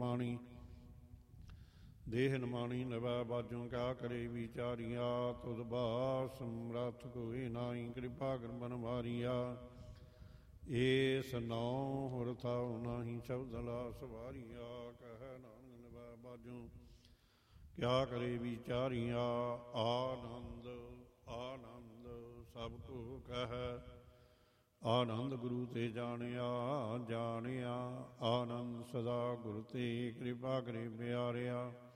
ਨਿਮਾਣੀ ਦੇਹ ਨਿਮਾਣੀ ਨਵੈ ਬਾਜੋਂ ਕਿਆ ਕਰੇ ਵਿਚਾਰੀਆ। ਤੁਧ ਬਾਸ ਸਮਰੱਥ ਕੋਈ ਨਾਹੀ ਕਿਰਪਾ ਕਰ ਮਨ ਮਾਰੀਆ। ਏਸ ਨੌ ਹੁਰ ਥਾਉ ਨਾਹੀ ਸ਼ਬਦ ਲਾ ਸਵਾਰੀਆ। ਕਹਿ ਨਾਨਕ ਨਵੈ ਬਾਜੋਂ ਕਿਆ ਕਰੇ ਵਿਚਾਰੀਆ। ਆਨੰਦ ਆਨੰਦ ਸਭ ਕੋ ਕਹਿ ਆਨੰਦ ਗੁਰੂ ਤੇ ਜਾਣਿਆ ਜਾਣਿਆ। ਆਨੰਦ ਸਦਾ ਗੁਰ ਤੇ ਕਿਰਪਾ ਕਰੇ ਪਿਆਰਿਆ।